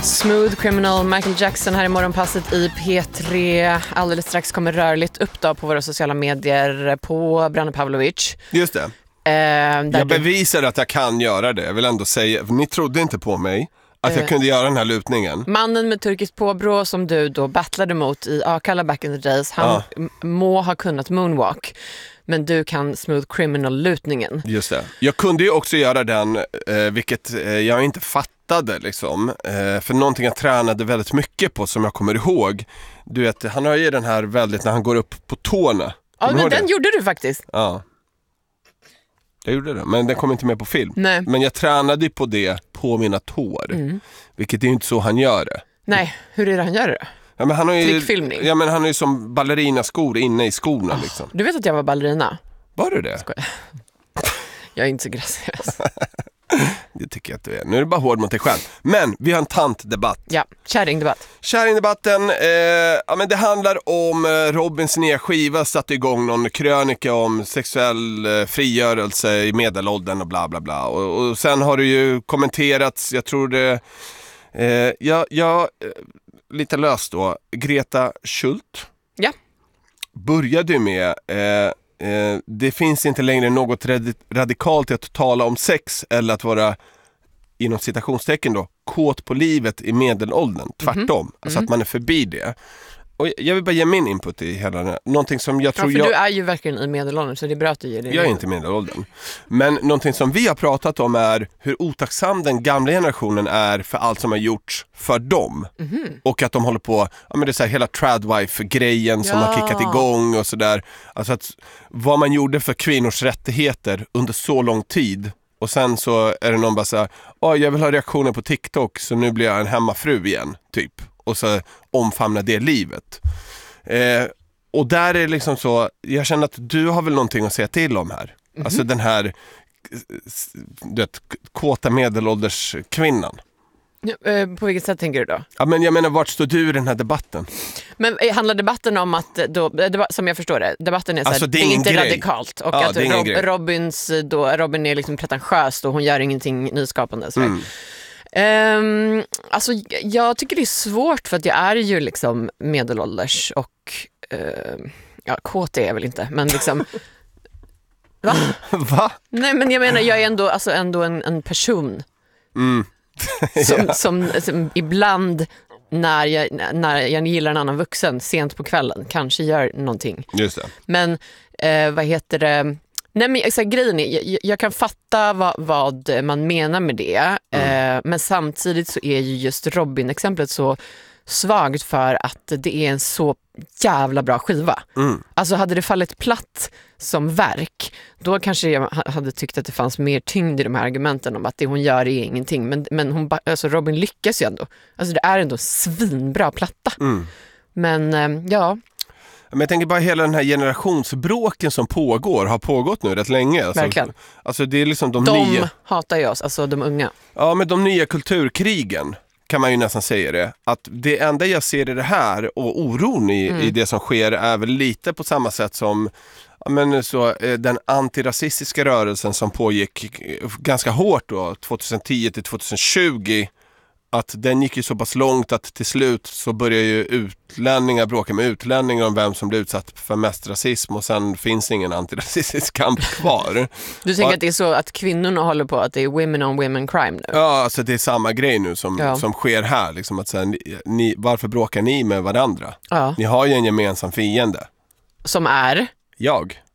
Smooth Criminal, Michael Jackson här i morgonpasset i P3. Alldeles strax kommer rörligt upp då på våra sociala medier på Branne Pavlovic. Just det. Jag bevisar att jag kan göra det. Jag vill ändå säga, ni trodde inte på mig att jag kunde göra den här lutningen. Mannen med turkiskt påbrå som du då battlade mot i Akalla back in the days, han må ha kunnat moonwalk. Men du kan Smooth Criminal-lutningen. Just det. Jag kunde ju också göra den, vilket jag inte fattade liksom. För någonting jag tränade väldigt mycket på som jag kommer ihåg. Du vet, han har ju den här väldigt när han går upp på tårna. Ja, men den gjorde du faktiskt. Ja. Jag gjorde det, men den kom inte med på film. Nej. Men jag tränade på det på mina tår. Vilket är ju inte så han gör det. Nej, hur är det han gör det? Ja, men han har ju, trickfilmning. Ja, men han är ju som ballerinaskor inne i skorna liksom. Du vet att jag var ballerina? Var du det? Skojar. Jag är inte så graciös. Det tycker jag att du är. Nu är det bara hård mot dig själv. Men vi har en tantdebatt. Ja, kärringdebatt. Kärringdebatten, men det handlar om Robins nya skiva satte igång någon krönika om sexuell frigörelse i medelåldern och bla bla bla. Och sen har det ju kommenterats, jag tror det... lite löst då. Greta Schult. Ja. Började med... det finns inte längre något radikalt i att tala om sex eller att vara inom citationstecken då kåt på livet i medelåldern. Tvärtom. Alltså att man är förbi det. Och jag vill bara ge min input i hela den här. Någonting som jag tror du är ju verkligen i medelåldern så det är bra att du ger det. Jag är inte i medelåldern. Men någonting som vi har pratat om är hur otacksam den gamla generationen är för allt som har gjorts för dem. Och att de håller på, ja men det är så här hela tradwife-grejen som har kickat igång och sådär. Alltså att vad man gjorde för kvinnors rättigheter under så lång tid. Och sen så är det någon bara så här, jag vill ha reaktioner på TikTok så nu blir jag en hemmafru igen, typ. Och så omfamna det livet. Och där är det liksom så, jag känner att du har väl någonting att säga till om här. Alltså den här kåta medelålders kvinnan. På vilket sätt tänker du då? Ja, men jag menar, vart står du i den här debatten? Men handlar debatten om att då, som jag förstår det, debatten är så alltså, här, det är inte radikalt och att Robin är liksom pretentiös och hon gör ingenting nyskapande så. Alltså jag tycker det är svårt för att jag är ju liksom medelålders och kåt är jag väl inte, men liksom va? Va? Nej, men jag menar jag är ändå en person som ibland när jag gillar en annan vuxen sent på kvällen kanske gör någonting. Just det. Men vad heter det? Nej, men grejen är, jag kan fatta vad man menar med det, men samtidigt så är ju just Robin-exemplet så svagt för att det är en så jävla bra skiva. Alltså hade det fallit platt som verk, då kanske jag hade tyckt att det fanns mer tyngd i de här argumenten om att det hon gör är ingenting. Men alltså Robin lyckas ju ändå. Alltså det är ändå svinbra platta. Men ja... Men jag tänker bara hela den här generationsbråken som har pågått nu rätt länge. Verkligen. Alltså det är liksom de nya... hatar ju oss, alltså de unga. Ja, men de nya kulturkrigen kan man ju nästan säga det. Att det enda jag ser i det här och oron i det som sker är väl lite på samma sätt som den antirasistiska rörelsen som pågick ganska hårt då 2010 till 2020. Att den gick ju så pass långt att till slut så börjar ju utlänningar bråka med utlänningar om vem som blir utsatt för mest rasism och sen finns ingen antirasistisk kamp kvar. Du tänker att det är så att kvinnorna håller på att det är women on women crime nu? Ja, alltså det är samma grej nu som sker här. Liksom att säga, varför bråkar ni med varandra? Ja. Ni har ju en gemensam fiende. Som är? Jag.